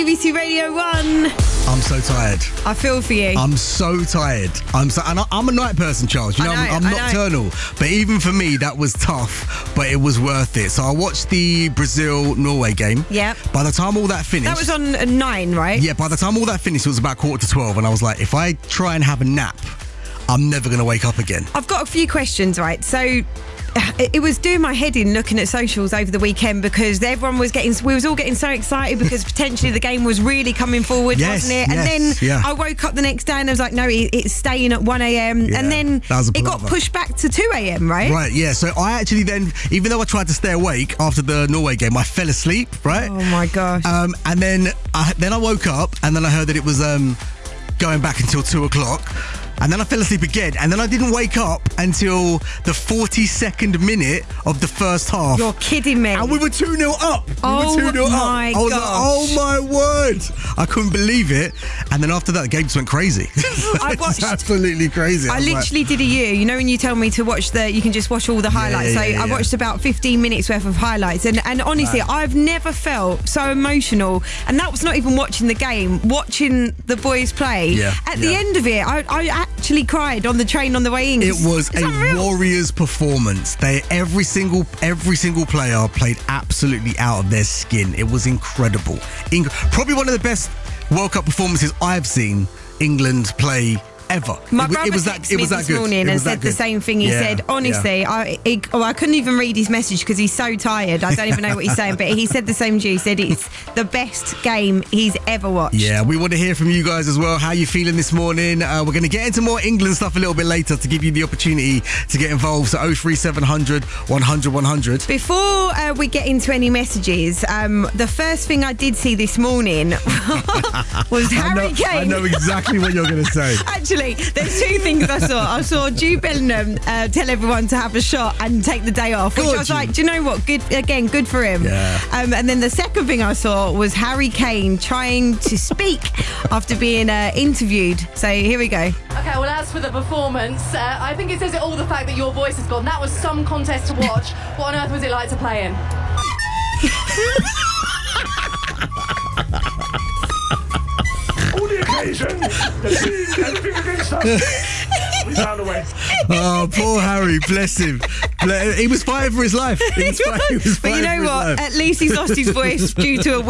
BBC Radio 1. I'm so tired. I feel for you. I'm so tired. I'm a night person, Charles. You know, I'm nocturnal. But even for me, that was tough, but it was worth it. So I watched the Brazil-Norway game. Yep. By the time all that finished... That was on 9, right? Yeah, by the time all that finished, it was about 11:45. And I was like, if I try and have a nap, I'm never going to wake up again. I've got a few questions, right? So... it was doing my head in looking at socials over the weekend because everyone was we was all getting so excited because potentially the game was really coming forward, wasn't it? And then I woke up the next day and I was like, no, it's staying at 1 a.m. Yeah, and then it got pushed back to 2 a.m, right? Right, yeah. So I actually then, even though I tried to stay awake after the Norway game, I fell asleep, right? Oh my gosh. And then I woke up and then I heard that it was going back until 2 o'clock. And then I fell asleep again. And then I didn't wake up until the 42nd minute of the first half. You're kidding me. And we were 2-0 up. I was like, oh my word. I couldn't believe it. And then after that, the game just went crazy. I watched, absolutely crazy. I literally did a you know when you tell me to watch you can just watch all the highlights. I watched about 15 minutes worth of highlights. And honestly, I've never felt so emotional. And that was not even watching the game, watching the boys play. Yeah. At the end of it, I actually cried on the train on the way in. It was a Warriors performance. Every single player played absolutely out of their skin. It was incredible. Probably one of the best World Cup performances I've seen England play ever. My brother texted me this morning and said the same thing. He said, honestly, I couldn't even read his message because he's so tired. I don't even know what he's saying, but he said the same to you. He said it's the best game he's ever watched. Yeah, we want to hear from you guys as well. How you feeling this morning? We're going to get into more England stuff a little bit later to give you the opportunity to get involved. So 03700 100 100. Before we get into any messages, the first thing I did see this morning was Harry Kane. I know exactly what you're going to say. Actually, there's two things I saw. I saw Jude Bellingham tell everyone to have a shot and take the day off, which I was like, do you know what? Good for him. Yeah. And then the second thing I saw was Harry Kane trying to speak after being interviewed. So here we go. Okay, well, as for the performance, I think it says it all, the fact that your voice has gone. That was some contest to watch. What on earth was it like to play in? On the occasion, the team, everything against us. We found a way. Oh, poor Harry, bless him. He was fighting for his life. But you know what? At least he's lost his voice due to a